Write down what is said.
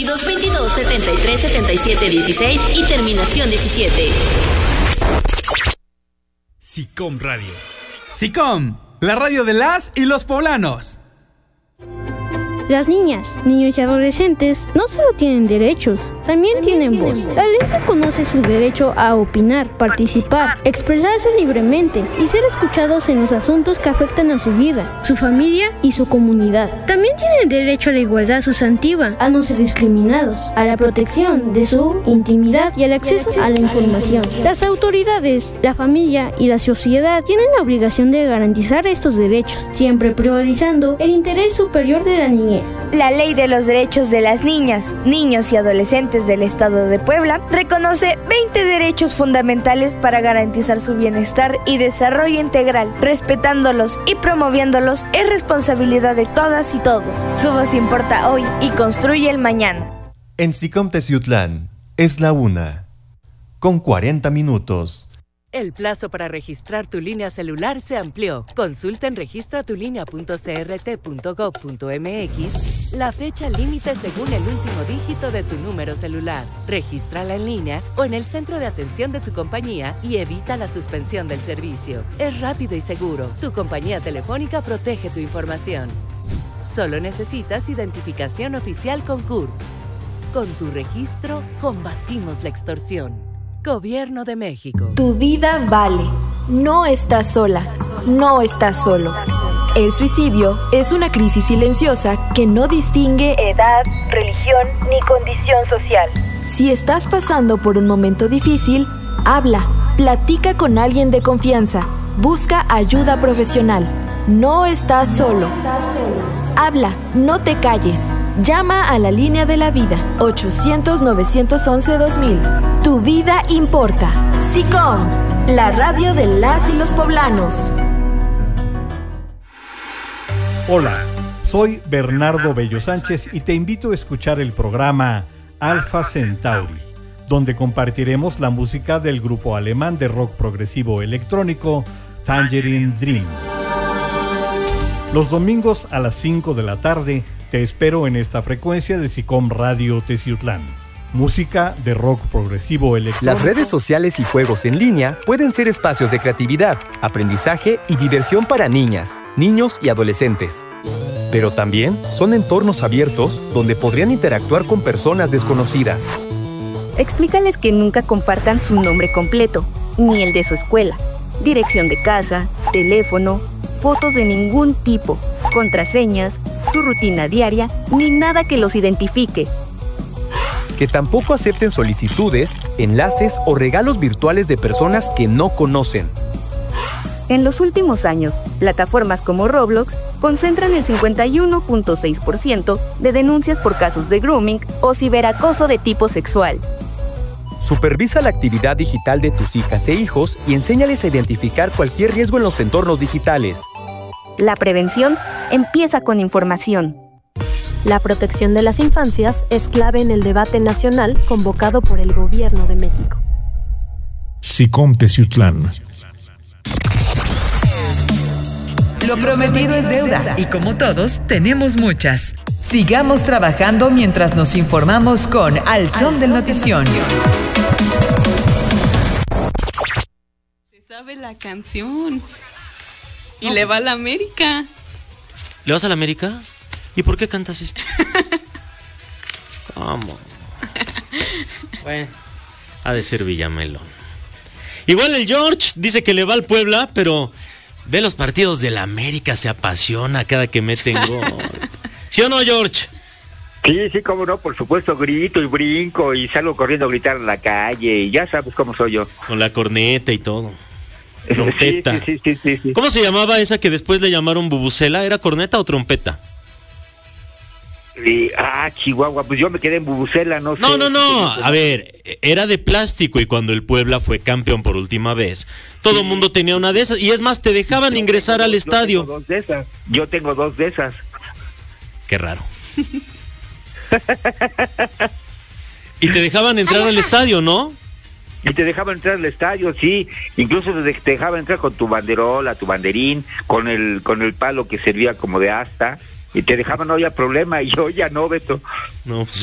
22 22 73 77 16 y terminación 17. SICOM Radio. SICOM, la radio de las y los poblanos. Las niñas, niños y adolescentes no solo tienen derechos, también tienen voz. La ley reconoce su derecho a opinar, participar, expresarse libremente y ser escuchados en los asuntos que afectan a su vida, su familia y su comunidad. También tienen derecho a la igualdad sustantiva, a no ser discriminados, a la protección de su intimidad y al acceso a la información. Las autoridades, la familia y la sociedad tienen la obligación de garantizar estos derechos, siempre priorizando el interés superior de la niñez. La Ley de los Derechos de las Niñas, Niños y Adolescentes del Estado de Puebla reconoce 20 derechos fundamentales para garantizar su bienestar y desarrollo integral. Respetándolos y promoviéndolos es responsabilidad de todas y todos. Su voz importa hoy y construye el mañana. En SICOM Teciutlán es la 1:40. El plazo para registrar tu línea celular se amplió. Consulta en registratulínea.crt.gov.mx la fecha límite según el último dígito de tu número celular. Regístrala en línea o en el centro de atención de tu compañía y evita la suspensión del servicio. Es rápido y seguro. Tu compañía telefónica protege tu información. Solo necesitas identificación oficial con CURP. Con tu registro, combatimos la extorsión. Gobierno de México. Tu vida vale. No estás sola. No estás solo. El suicidio es una crisis silenciosa que no distingue edad, religión ni condición social. Si estás pasando por un momento difícil, habla, platica con alguien de confianza, busca ayuda profesional. No estás solo. Habla, no te calles. Llama a la línea de la vida, 800-911-2000. Tu vida importa. SICOM, la radio de las y los poblanos. Hola, soy Bernardo Bello Sánchez y te invito a escuchar el programa Alpha Centauri, donde compartiremos la música del grupo alemán de rock progresivo electrónico Tangerine Dream. Los domingos a las 5 de la tarde te espero en esta frecuencia de SICOM Radio Teciutlán. Música de rock progresivo electrónico. Las redes sociales y juegos en línea pueden ser espacios de creatividad, aprendizaje y diversión para niñas, niños y adolescentes. Pero también son entornos abiertos donde podrían interactuar con personas desconocidas. Explícales que nunca compartan su nombre completo, ni el de su escuela, dirección de casa, teléfono, fotos de ningún tipo, contraseñas, su rutina diaria, ni nada que los identifique. Que tampoco acepten solicitudes, enlaces o regalos virtuales de personas que no conocen. En los últimos años, plataformas como Roblox concentran el 51.6% de denuncias por casos de grooming o ciberacoso de tipo sexual. Supervisa la actividad digital de tus hijas e hijos y enséñales a identificar cualquier riesgo en los entornos digitales. La prevención empieza con información. La protección de las infancias es clave en el debate nacional convocado por el Gobierno de México. SICOM Teciutlán. Lo prometido es deuda y como todos, tenemos muchas. Sigamos trabajando mientras nos informamos con Al Son del Notición. Se sabe la canción. Y le va a la América. ¿Le vas a la América? ¿Y por qué cantas esto? ¿Cómo? Bueno, ha de ser Villamelón. Igual el George dice que le va al Puebla, pero ve los partidos de la América, se apasiona cada que meten gol. ¿Sí o no, George? Sí, cómo no, por supuesto, grito y brinco y salgo corriendo a gritar en la calle y ya sabes cómo soy yo. Con la corneta y todo. Trompeta. Sí. ¿Cómo se llamaba esa que después le llamaron bubucela? ¿Era corneta o trompeta? Chihuahua, pues yo me quedé en bubucela, no sé. No, a ver, era de plástico y cuando el Puebla fue campeón por última vez, todo el mundo tenía una de esas y es más, te dejaban ingresar al estadio. Yo tengo dos de esas. Qué raro. Y te dejaban entrar al estadio, ¿no? Y te dejaban entrar al estadio, sí. Incluso te dejaban entrar con tu banderola, tu banderín, con el palo que servía como de asta. Y te dejaban, no había problema. Y yo ya no, Beto. No, pues